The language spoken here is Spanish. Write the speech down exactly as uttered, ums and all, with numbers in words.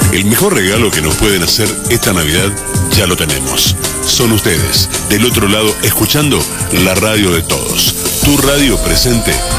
El mejor regalo que nos pueden hacer esta Navidad ya lo tenemos. Son ustedes, del otro lado, escuchando la radio de todos. Tu radio presente